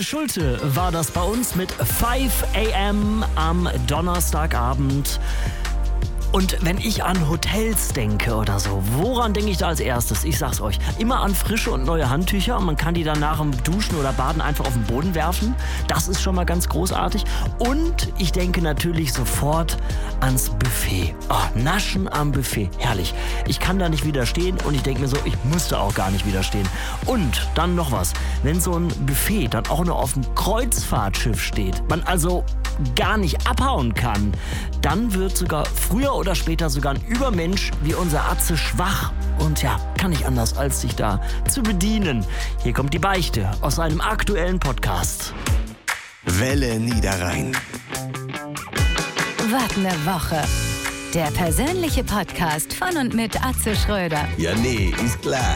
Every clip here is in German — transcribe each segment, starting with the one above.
Roy Schulte war das bei uns mit 5 AM am Donnerstagabend. Und wenn ich an Hotels denke oder so, woran denke ich da als erstes? Ich sag's euch, immer an frische und neue Handtücher und man kann die dann nach dem Duschen oder Baden einfach auf den Boden werfen. Das ist schon mal ganz großartig. Und ich denke natürlich sofort ans Buffet. Oh, Naschen am Buffet, herrlich. Ich kann da nicht widerstehen und ich denke mir so, ich müsste auch gar nicht widerstehen. Und dann noch was, wenn so ein Buffet dann auch noch auf dem Kreuzfahrtschiff steht, man also gar nicht abhauen kann, dann wird sogar früher oder später sogar ein Übermensch wie unser Atze schwach und ja, kann nicht anders, als sich da zu bedienen. Hier kommt die Beichte aus einem aktuellen Podcast. Welle Niederrhein. Was ne Woche. Der persönliche Podcast von und mit Atze Schröder. Ja, nee, ist klar.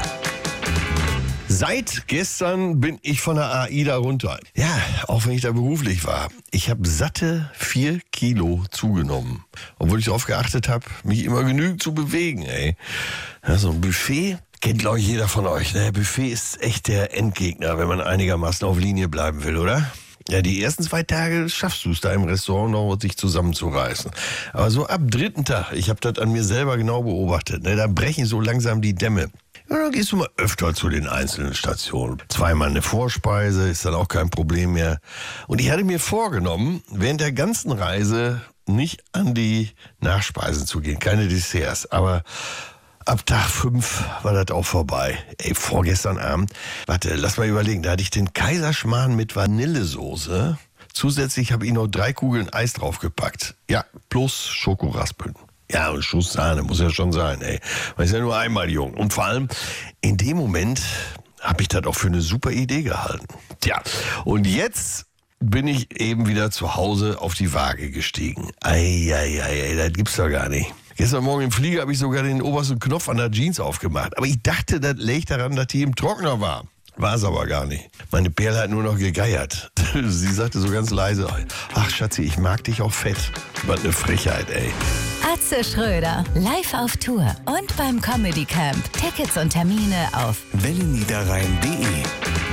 Seit gestern bin ich von der AIDA runter. Ja, auch wenn ich da beruflich war. Ich habe satte 4 Kilo zugenommen. Obwohl ich darauf geachtet habe, mich immer genügend zu bewegen, ey. Ja, so ein Buffet kennt, glaube ich, jeder von euch. Ne? Buffet ist echt der Endgegner, wenn man einigermaßen auf Linie bleiben will, oder? Ja, die ersten 2 Tage schaffst du es da im Restaurant noch, sich zusammenzureißen. Aber so ab 3. Tag, ich habe das an mir selber genau beobachtet, ne? Da brechen so langsam die Dämme. Ja, dann gehst du mal öfter zu den einzelnen Stationen. 2-mal eine Vorspeise, ist dann auch kein Problem mehr. Und ich hatte mir vorgenommen, während der ganzen Reise nicht an die Nachspeisen zu gehen, keine Desserts. Aber ab Tag 5 war das auch vorbei. Ey, vorgestern Abend, warte, lass mal überlegen, da hatte ich den Kaiserschmarrn mit Vanillesoße. Zusätzlich habe ich noch 3 Kugeln Eis draufgepackt. Ja, plus Schokoraspeln. Ja, und Schuss Sahne muss ja schon sein, ey. Man ist ja nur einmal jung. Und vor allem, in dem Moment habe ich das auch für eine super Idee gehalten. Tja, und jetzt bin ich eben wieder zu Hause auf die Waage gestiegen. Ei, das gibt's doch gar nicht. Gestern Morgen im Flieger habe ich sogar den obersten Knopf an der Jeans aufgemacht. Aber ich dachte, das läge daran, dass die im Trockner war. War es aber gar nicht. Meine Perle hat nur noch gegeiert. Sie sagte so ganz leise, ach Schatzi, ich mag dich auch fett. Was eine Frechheit, ey. Atze Schröder, live auf Tour und beim Comedy Camp. Tickets und Termine auf welleniederrhein.de